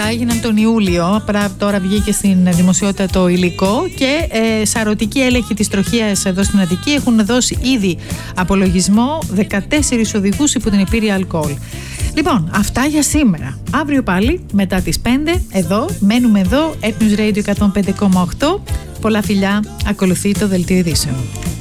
έγιναν τον Ιούλιο. Τώρα βγήκε στην δημοσιότητα το υλικό και σαρωτικοί έλεγχοι της τροχέας εδώ στην Αττική έχουν δώσει ήδη απολογισμό 14 οδηγούς υπό την επίρρεια αλκοόλ. Λοιπόν, αυτά για σήμερα. Αύριο πάλι μετά τις 5 εδώ, μένουμε εδώ, News Radio 105,8. Πολλά φιλιά, ακολουθεί το Δελτίο Ειδήσεων.